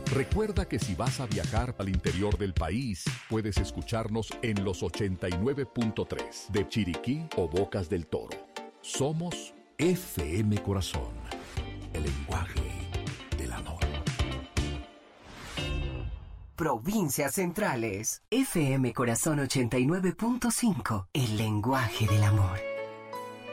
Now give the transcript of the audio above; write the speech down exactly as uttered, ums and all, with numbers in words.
Recuerda que si vas a viajar al interior del país, puedes escucharnos en los ochenta y nueve punto tres de Chiriquí o Bocas del Toro. Somos F M Corazón, el lenguaje del amor. Provincias Centrales, F M Corazón ochenta y nueve punto cinco, el lenguaje del amor.